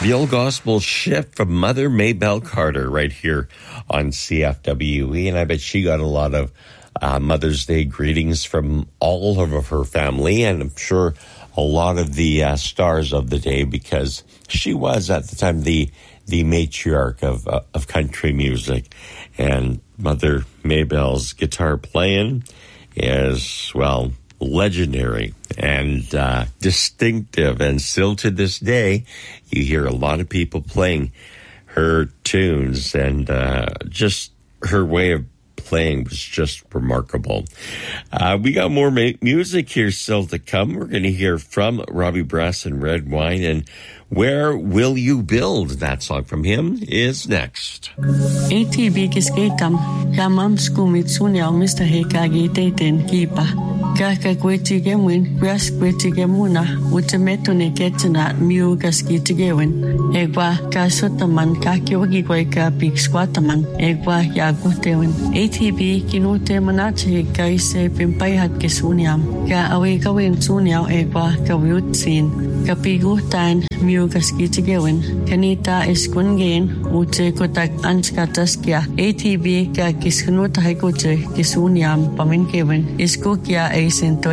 The old gospel shift from Mother Maybelle Carter right here on CFWE. And I bet she got a lot of Mother's Day greetings from all of her family. And I'm sure a lot of the stars of the day, because she was at the time the matriarch of country music. And Mother Maybelle's guitar playing is, well, legendary and distinctive, and still to this day you hear a lot of people playing her tunes, and just her way of playing was just remarkable. We got more music here still to come. We're going to hear from Robbie Brass and Red Wine, and Where Will You Build? That song from him is next. ATV kiskeitam yamam skumit sunyal Mr. Hekagi Dayton Kipa. Kaka Gwetigemin, Ras Gwetigemuna, Utametune Getana, Mu Gaskitigewen, Egwa, Kasotaman, Kakiwagigweka, Big Squataman, Egwa, Yagutewen, ATB, Kinute Manachi, Gaise, Pimpayat Kisuniam, Ga Awegawin Sunyao, Egwa, Kawutsin, Kapigutan, Mu Gaskitigewen, Kanita Eskungain, Ute Kotak Anskataskia, ATB, Kakiskunuta Hekote, Kisuniam, Paminkewen, Iskukia,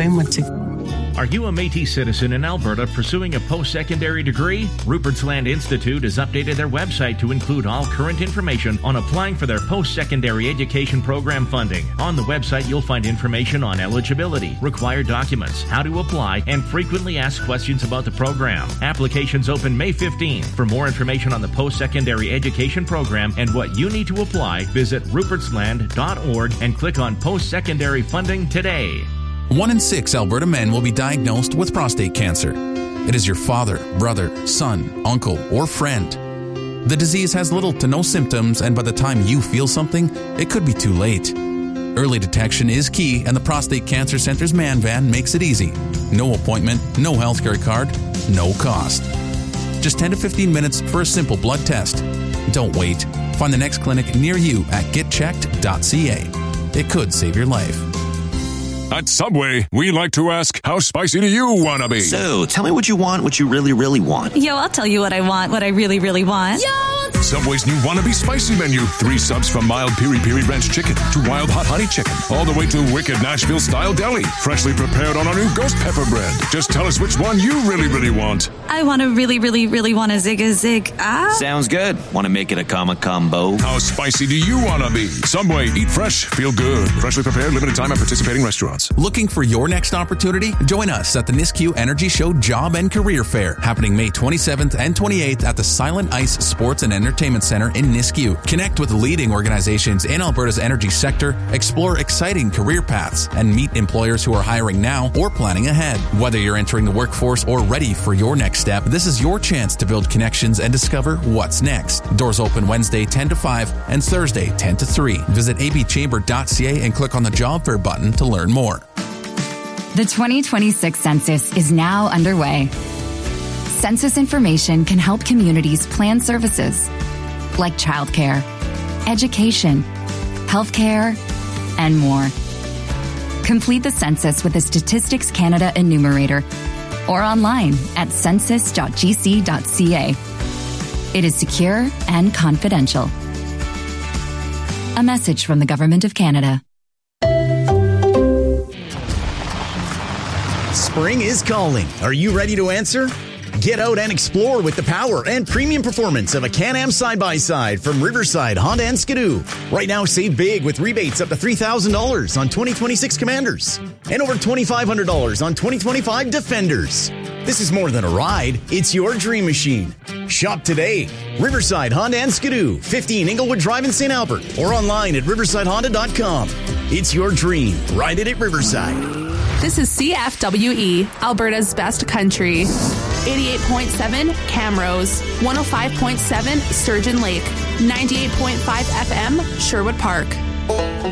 Are you a Métis citizen in Alberta pursuing a post-secondary degree? Rupert's Land Institute has updated their website to include all current information on applying for their post-secondary education program funding. On the website, you'll find information on eligibility, required documents, how to apply, and frequently asked questions about the program. Applications open May 15. For more information on the post-secondary education program and what you need to apply, visit rupertsland.org and click on post-secondary funding today. 1 in 6 Alberta men will be diagnosed with prostate cancer. It is your father, brother, son, uncle, or friend. The disease has little to no symptoms, and by the time you feel something, it could be too late. Early detection is key, and the Prostate Cancer Center's Man Van makes it easy. No appointment, no healthcare card, no cost. Just 10 to 15 minutes for a simple blood test. Don't wait. Find the next clinic near you at getchecked.ca. It could save your life. At Subway, we like to ask, how spicy do you want to be? So, tell me what you want, what you really, really want. Yo, I'll tell you what I want, what I really, really want. Yo! Subway's new Wannabe Spicy Menu. 3 subs from mild piri-piri ranch chicken to wild hot honey chicken, all the way to wicked Nashville-style deli. Freshly prepared on our new ghost pepper bread. Just tell us which one you really, really want. I want to really, really, really want a Zig. Sounds good. Want to make it a combo? How spicy do you want to be? Subway, eat fresh, feel good. Freshly prepared, limited time at participating restaurants. Looking for your next opportunity? Join us at the Nisku Energy Show Job and Career Fair, happening May 27th and 28th at the Silent Ice Sports and Entertainment Center in Nisku. Connect with leading organizations in Alberta's energy sector, explore exciting career paths, and meet employers who are hiring now or planning ahead. Whether you're entering the workforce or ready for your next step, this is your chance to build connections and discover what's next. Doors open Wednesday 10 to 5 and Thursday 10 to 3. Visit abchamber.ca and click on the job fair button to learn more. The 2026 census is now underway. Census information can help communities plan services like childcare, education, healthcare, and more. Complete the census with the Statistics Canada enumerator or online at census.gc.ca. It is secure and confidential. A message from the Government of Canada. Spring is calling. Are you ready to answer? Get out and explore with the power and premium performance of a Can-Am side-by-side from Riverside Honda and Skidoo. Right now, save big with rebates up to $3,000 on 2026 Commanders and over $2,500 on 2025 Defenders. This is more than a ride. It's your dream machine. Shop today. Riverside Honda and Skidoo, 15 Inglewood Drive in St. Albert, or online at riversidehonda.com. It's your dream. Ride it at Riverside. This is CFWE, Alberta's best country. 88.7 Camrose, 105.7 Sturgeon Lake, 98.5 FM Sherwood Park.